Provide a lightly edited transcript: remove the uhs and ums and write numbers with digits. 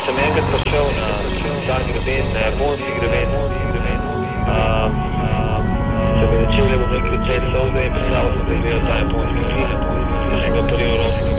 sem enkrat prišel na ta greben, na japonski greben, se mi začeli, bom rekel, celi solze in predstavljal sem, da je gledal ta japonski film, da sem ga prijel roko.